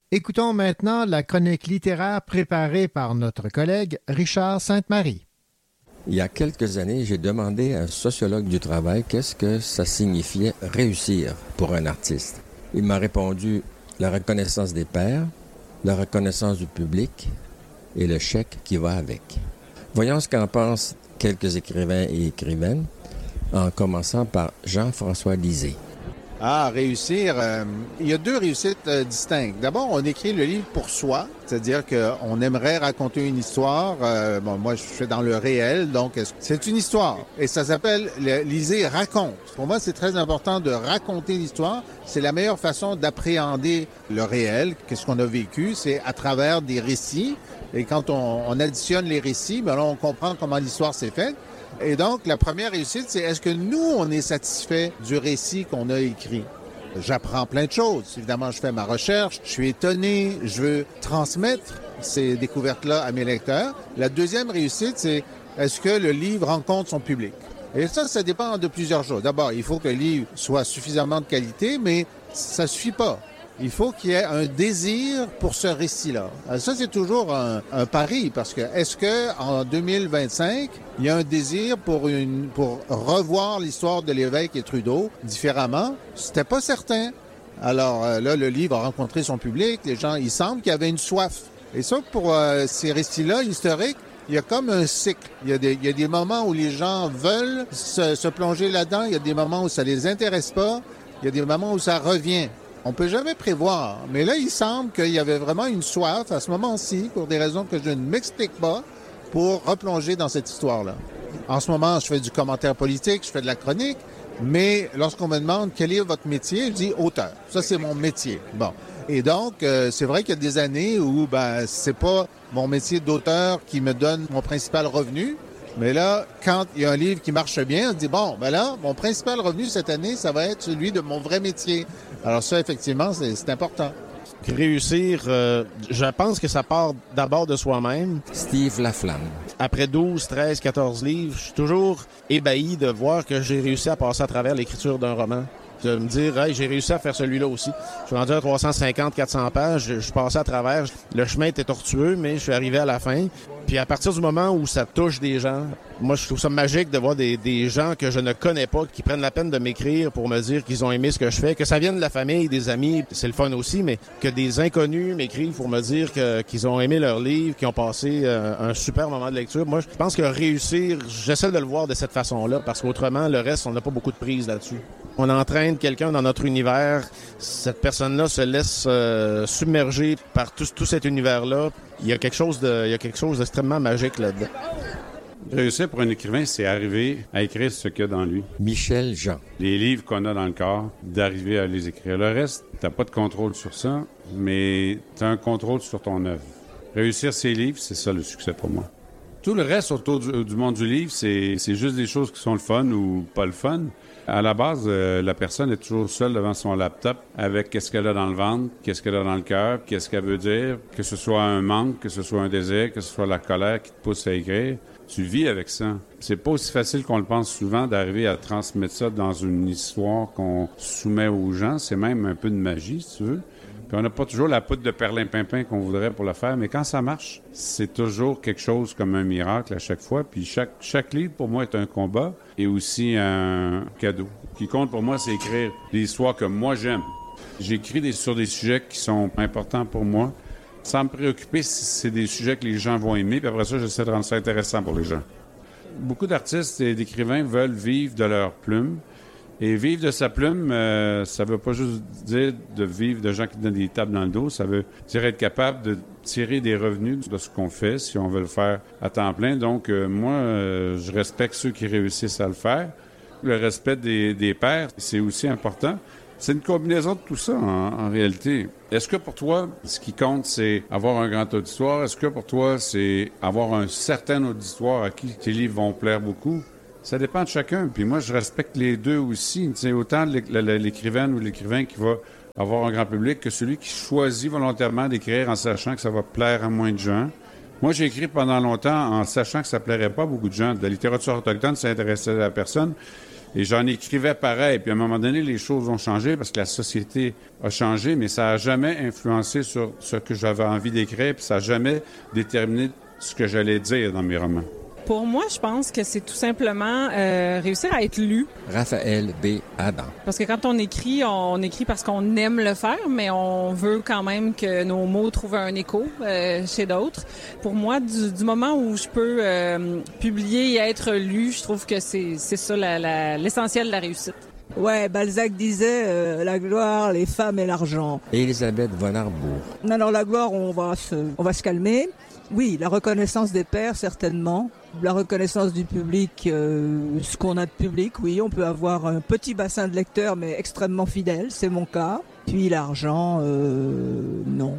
Écoutons maintenant la chronique littéraire préparée par notre collègue Richard Sainte-Marie. Il y a quelques années, j'ai demandé à un sociologue du travail qu'est-ce que ça signifiait réussir pour un artiste. Il m'a répondu la reconnaissance des pairs, la reconnaissance du public et le chèque qui va avec. Voyons ce qu'en pensent quelques écrivains et écrivaines, en commençant par Jean-François Lisée. Réussir, il y a deux réussites distinctes. D'abord, on écrit le livre pour soi, c'est-à-dire qu'on aimerait raconter une histoire. Moi, je suis dans le réel, donc c'est une histoire. Et ça s'appelle Lisée raconte. Pour moi, c'est très important de raconter l'histoire. C'est la meilleure façon d'appréhender le réel. Qu'est-ce qu'on a vécu? C'est à travers des récits. Et quand on additionne les récits, là, on comprend comment l'histoire s'est faite. Et donc, la première réussite, c'est est-ce que nous, on est satisfait du récit qu'on a écrit? J'apprends plein de choses. Évidemment, je fais ma recherche, je suis étonné, je veux transmettre ces découvertes-là à mes lecteurs. La deuxième réussite, c'est est-ce que le livre rencontre son public? Et ça dépend de plusieurs choses. D'abord, il faut que le livre soit suffisamment de qualité, mais ça suffit pas. Il faut qu'il y ait un désir pour ce récit-là. Ça, c'est toujours un pari, parce que est-ce que en 2025, il y a un désir pour revoir l'histoire de l'évêque et Trudeau différemment? C'était pas certain. Alors là, le livre a rencontré son public. Les gens, il semble qu'il y avait une soif. Et ça, pour ces récits-là historiques, il y a comme un cycle. Il y a des moments où les gens veulent se plonger là-dedans. Il y a des moments où ça les intéresse pas. Il y a des moments où ça revient. On peut jamais prévoir, mais là, il semble qu'il y avait vraiment une soif à ce moment-ci, pour des raisons que je ne m'explique pas, pour replonger dans cette histoire-là. En ce moment, je fais du commentaire politique, je fais de la chronique, mais lorsqu'on me demande quel est votre métier, je dis auteur. Ça, c'est mon métier. Bon. Et donc, c'est vrai qu'il y a des années où, c'est pas mon métier d'auteur qui me donne mon principal revenu. Mais là, quand il y a un livre qui marche bien, on se dit, mon principal revenu cette année, ça va être celui de mon vrai métier. Alors ça, effectivement, c'est important. Réussir, je pense que ça part d'abord de soi-même. Steve Laflamme. Après 12, 13, 14 livres, je suis toujours ébahi de voir que j'ai réussi à passer à travers l'écriture d'un roman. De me dire, hey, j'ai réussi à faire celui-là aussi. Je suis rendu à 350, 400 pages, je passais à travers. Le chemin était tortueux, mais je suis arrivé à la fin. Puis à partir du moment où ça touche des gens, moi, je trouve ça magique de voir des gens que je ne connais pas, qui prennent la peine de m'écrire pour me dire qu'ils ont aimé ce que je fais, que ça vienne de la famille, des amis, c'est le fun aussi, mais que des inconnus m'écrivent pour me dire qu'ils ont aimé leur livre, qu'ils ont passé un super moment de lecture. Moi, je pense que réussir, j'essaie de le voir de cette façon-là, parce qu'autrement, le reste, on n'a pas beaucoup de prise là-dessus. On entraîne quelqu'un dans notre univers, cette personne-là se laisse submerger par tout cet univers-là. Il y a quelque chose d'extrêmement magique là-dedans. Réussir pour un écrivain, c'est arriver à écrire ce qu'il y a dans lui. Michel Jean. Les livres qu'on a dans le corps, d'arriver à les écrire. Le reste, t'as pas de contrôle sur ça, mais t'as un contrôle sur ton œuvre. Réussir ses livres, c'est ça le succès pour moi. Tout le reste autour du monde du livre, c'est juste des choses qui sont le fun ou pas le fun. À la base, la personne est toujours seule devant son laptop avec qu'est-ce qu'elle a dans le ventre, qu'est-ce qu'elle a dans le cœur, qu'est-ce qu'elle veut dire, que ce soit un manque, que ce soit un désir, que ce soit la colère qui te pousse à écrire. Tu vis avec ça. C'est pas aussi facile qu'on le pense souvent d'arriver à transmettre ça dans une histoire qu'on soumet aux gens. C'est même un peu de magie, si tu veux. Puis on n'a pas toujours la poudre de perlimpinpin qu'on voudrait pour le faire, mais quand ça marche, c'est toujours quelque chose comme un miracle à chaque fois. Puis chaque livre, pour moi, est un combat et aussi un cadeau. Ce qui compte pour moi, c'est écrire des histoires que moi, j'aime. J'écris sur des sujets qui sont importants pour moi, sans me préoccuper si c'est des sujets que les gens vont aimer. Puis après ça, j'essaie de rendre ça intéressant pour les gens. Beaucoup d'artistes et d'écrivains veulent vivre de leur plume. Et vivre de sa plume, ça veut pas juste dire de vivre de gens qui donnent des tapes dans le dos. Ça veut dire être capable de tirer des revenus de ce qu'on fait, si on veut le faire à temps plein. Donc, moi, je respecte ceux qui réussissent à le faire. Le respect des pairs, c'est aussi important. C'est une combinaison de tout ça, en réalité. Est-ce que pour toi, ce qui compte, c'est avoir un grand auditoire? Est-ce que pour toi, c'est avoir un certain auditoire à qui tes livres vont plaire beaucoup? Ça dépend de chacun. Puis moi, je respecte les deux aussi. C'est autant l'écrivaine ou l'écrivain qui va avoir un grand public que celui qui choisit volontairement d'écrire en sachant que ça va plaire à moins de gens. Moi, j'ai écrit pendant longtemps en sachant que ça plairait pas à beaucoup de gens. De la littérature autochtone, ça intéressait la personne. Et j'en écrivais pareil. Puis à un moment donné, les choses ont changé parce que la société a changé, mais ça n'a jamais influencé sur ce que j'avais envie d'écrire, puis ça n'a jamais déterminé ce que j'allais dire dans mes romans. Pour moi, je pense que c'est tout simplement réussir à être lu. Raphaël B. Adam. Parce que quand on écrit parce qu'on aime le faire, mais on veut quand même que nos mots trouvent un écho chez d'autres. Pour moi, du moment où je peux publier et être lu, je trouve que c'est ça l'essentiel de la réussite. Ouais, Balzac disait la gloire, les femmes et l'argent. Élisabeth von Arbour. Alors la gloire, on va se calmer. Oui, la reconnaissance des pairs, certainement. La reconnaissance du public, ce qu'on a de public, oui. On peut avoir un petit bassin de lecteurs, mais extrêmement fidèle, c'est mon cas. Puis l'argent, non.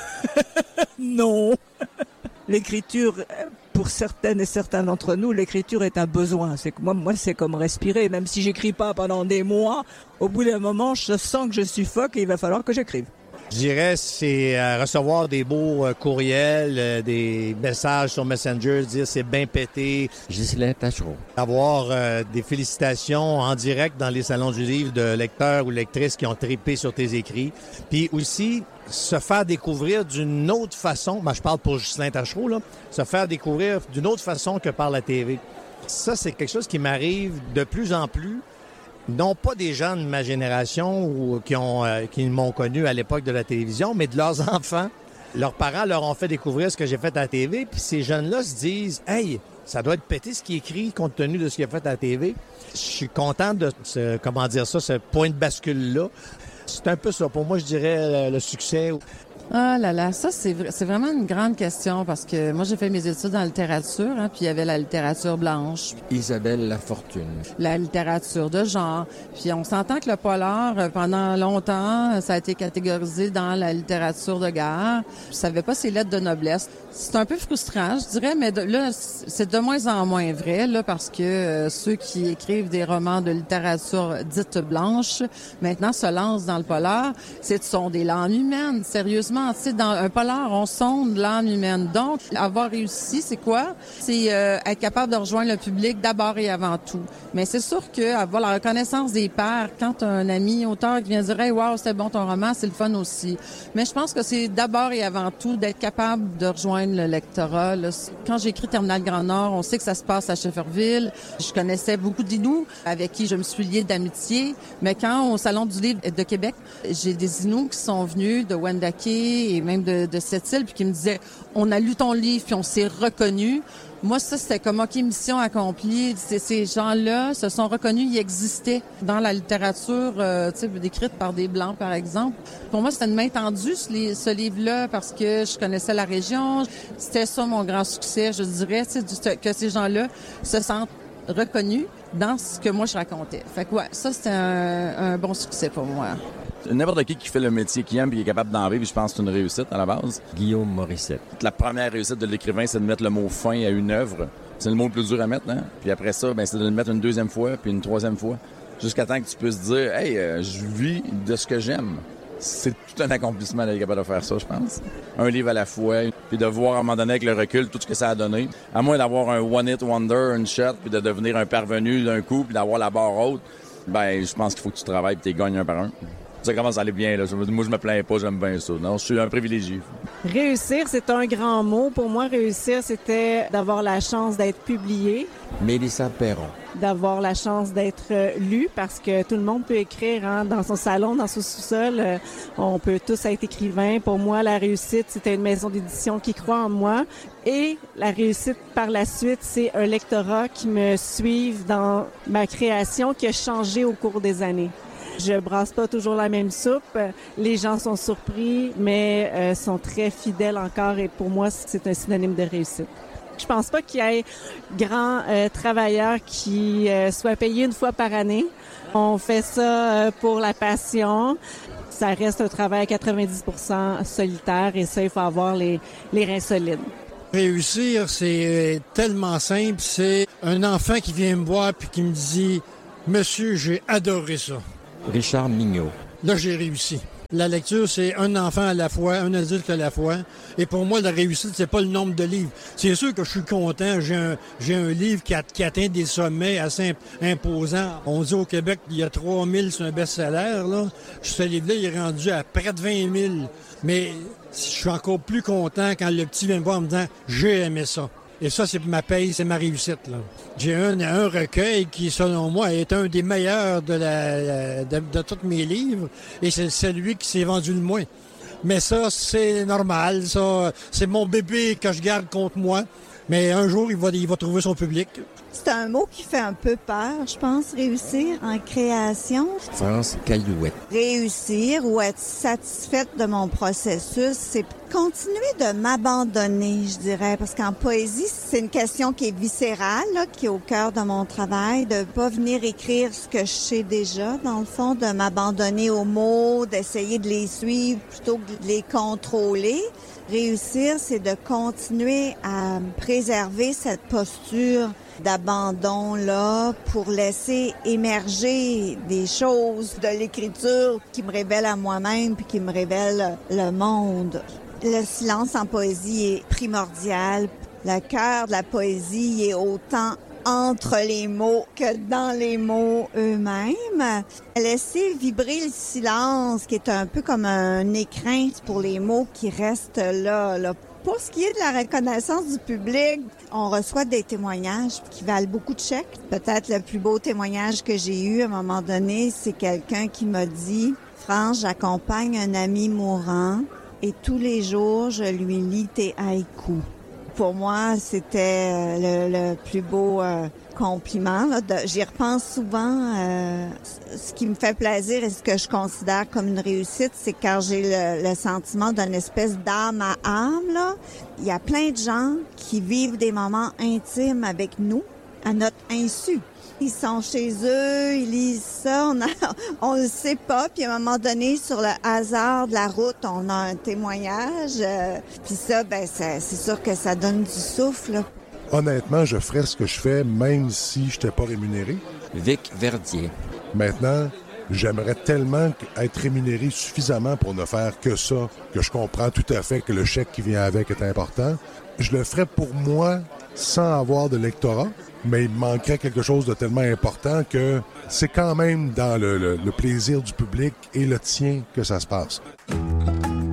Non. L'écriture, pour certaines et certains d'entre nous, l'écriture est un besoin. C'est que moi, c'est comme respirer. Même si j'écris pas pendant des mois, au bout d'un moment, je sens que je suffoque et il va falloir que j'écrive. Je dirais, c'est recevoir des beaux courriels, des messages sur Messenger, dire c'est bien pété. Ghislain Tachereau. Avoir des félicitations en direct dans les salons du livre de lecteurs ou lectrices qui ont trippé sur tes écrits. Puis aussi, se faire découvrir d'une autre façon, je parle pour Ghislain Tachereau, là, se faire découvrir d'une autre façon que par la TV. Ça, c'est quelque chose qui m'arrive de plus en plus. Non pas des gens de ma génération ou qui m'ont connu à l'époque de la télévision, mais de leurs enfants. Leurs parents leur ont fait découvrir ce que j'ai fait à la TV, puis ces jeunes-là se disent « Hey, ça doit être pété ce qui est écrit compte tenu de ce qu'il a fait à la TV. » Je suis content de ce point de bascule-là. C'est un peu ça. Pour moi, je dirais le succès. Ah là là, ça c'est vraiment une grande question parce que moi j'ai fait mes études en littérature, puis il y avait la littérature blanche. Isabelle Lafortune. La littérature de genre. Puis on s'entend que le polar, pendant longtemps, ça a été catégorisé dans la littérature de guerre. Ça n'avait pas ses lettres de noblesse. C'est un peu frustrant, je dirais, mais là, c'est de moins en moins vrai, là, parce que ceux qui écrivent des romans de littérature dite blanche, maintenant se lancent dans le polar. Ce sont des langues humaines, sérieusement. Tu sais, dans un polar, on sonde l'âme humaine. Donc, avoir réussi, c'est quoi? C'est être capable de rejoindre le public d'abord et avant tout. Mais c'est sûr que avoir la reconnaissance des pairs, quand un ami auteur qui vient dire « Hey, wow, c'était bon ton roman », c'est le fun aussi. Mais je pense que c'est d'abord et avant tout d'être capable de rejoindre le lectorat. Là. Quand j'ai écrit Terminal Grand Nord, on sait que ça se passe à Shefferville. Je connaissais beaucoup d'Inuits avec qui je me suis liée d'amitié. Mais quand au Salon du livre de Québec, j'ai des Inuits qui sont venus de Wendake et même de Sept-Îles, puis qui me disaient « On a lu ton livre, puis on s'est reconnus ». Moi, ça, c'était comme, OK, mission accomplie. Ces gens-là se sont reconnus, ils existaient dans la littérature, décrite par des Blancs, par exemple. Pour moi, c'était une main tendue, ce livre-là, parce que je connaissais la région. C'était ça, mon grand succès, je dirais, que ces gens-là se sentent reconnus dans ce que moi, je racontais. Fait que, ouais, ça, c'était un bon succès pour moi. N'importe qui fait le métier qu'il aime et qui est capable d'en vivre, je pense que c'est une réussite à la base. Guillaume Morissette. La première réussite de l'écrivain, c'est de mettre le mot « fin » à une œuvre. C'est le mot le plus dur à mettre, hein? Puis après ça, c'est de le mettre une deuxième fois, puis une troisième fois, jusqu'à temps que tu puisses dire « Hey, je vis de ce que j'aime ». C'est tout un accomplissement d'être capable de faire ça, je pense. Un livre à la fois, puis de voir à un moment donné avec le recul tout ce que ça a donné. À moins d'avoir un one-hit wonder, une shot, puis de devenir un parvenu d'un coup, puis d'avoir la barre haute, je pense qu'il faut que tu travailles puis tu gagnes un par un. Ça commence à aller bien, là. Moi, je me plains pas, j'aime bien ça. Non, je suis un privilégié. Réussir, c'est un grand mot. Pour moi, réussir, c'était d'avoir la chance d'être publié. Mélissa Perron. D'avoir la chance d'être lu, parce que tout le monde peut écrire dans son salon, dans son sous-sol. On peut tous être écrivains. Pour moi, la réussite, c'était une maison d'édition qui croit en moi. Et la réussite par la suite, c'est un lectorat qui me suive dans ma création qui a changé au cours des années. Je brasse pas toujours la même soupe. Les gens sont surpris, mais sont très fidèles encore. Et pour moi, c'est un synonyme de réussite. Je pense pas qu'il y ait grand travailleurs qui soient payés une fois par année. On fait ça pour la passion. Ça reste un travail à 90% solitaire et ça, il faut avoir les reins solides. Réussir, c'est tellement simple. C'est un enfant qui vient me voir puis qui me dit « Monsieur, j'ai adoré ça ». Richard Mignot. Là, j'ai réussi. La lecture, c'est un enfant à la fois, un adulte à la fois. Et pour moi, la réussite, c'est pas le nombre de livres. C'est sûr que je suis content. J'ai un livre qui atteint des sommets assez imposants. On dit au Québec, il y a 3000, c'est un best-seller, là. Ce livre-là, il est rendu à près de 20 000. Mais je suis encore plus content quand le petit vient me voir en me disant « J'ai aimé ça ». Et ça, c'est ma paye, c'est ma réussite, là. J'ai un recueil qui, selon moi, est un des meilleurs de tous mes livres. Et c'est celui qui s'est vendu le moins. Mais ça, c'est normal. Ça, c'est mon bébé que je garde contre moi. Mais un jour, il va trouver son public. C'est un mot qui fait un peu peur, je pense, réussir en création. France Caillouette. Réussir ou être satisfaite de mon processus, c'est continuer de m'abandonner, je dirais, parce qu'en poésie, c'est une question qui est viscérale, là, qui est au cœur de mon travail, de pas venir écrire ce que je sais déjà, dans le fond, de m'abandonner aux mots, d'essayer de les suivre plutôt que de les contrôler. Réussir, c'est de continuer à préserver cette posture d'abandon-là pour laisser émerger des choses de l'écriture qui me révèlent à moi-même puis qui me révèlent le monde. Le silence en poésie est primordial. Le cœur de la poésie est autant entre les mots que dans les mots eux-mêmes. Laisser vibrer le silence, qui est un peu comme un écrin pour les mots qui restent là. Pour ce qui est de la reconnaissance du public, on reçoit des témoignages qui valent beaucoup de chèques. Peut-être le plus beau témoignage que j'ai eu à un moment donné, c'est quelqu'un qui m'a dit « France, j'accompagne un ami mourant et tous les jours, je lui lis tes haïkus. » Pour moi, c'était le plus beau compliment. J'y repense souvent. Ce qui me fait plaisir et ce que je considère comme une réussite, c'est quand j'ai le sentiment d'une espèce d'âme à âme. Là. Il y a plein de gens qui vivent des moments intimes avec nous, à notre insu. Ils sont chez eux, ils lisent ça, on le sait pas. Puis à un moment donné, sur le hasard de la route, on a un témoignage. Puis ça, c'est sûr que ça donne du souffle. Honnêtement, je ferais ce que je fais, même si je n'étais pas rémunéré. Vic Verdier. Maintenant, j'aimerais tellement être rémunéré suffisamment pour ne faire que ça, que je comprends tout à fait que le chèque qui vient avec est important. Je le ferais pour moi sans avoir de lectorat, mais il me manquerait quelque chose de tellement important que c'est quand même dans le plaisir du public et le tien que ça se passe.